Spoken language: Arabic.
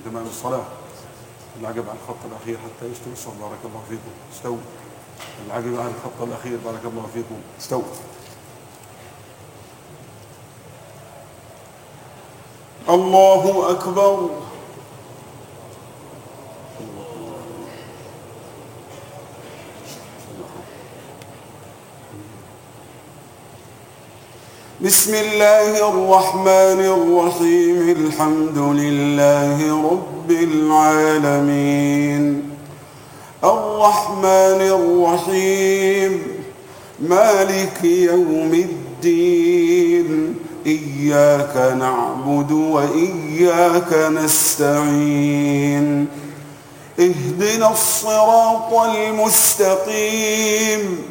في تمام الصلاة. العقب على الخط الأخير حتى يستوي الصف. بارك الله فيكم. استووا. العقب على الخط الأخير. بارك الله فيكم. استووا. الله أكبر. بسم الله الرحمن الرحيم. الحمد لله رب العالمين الرحمن الرحيم مالك يوم الدين إياك نعبد وإياك نستعين اهدنا الصراط المستقيم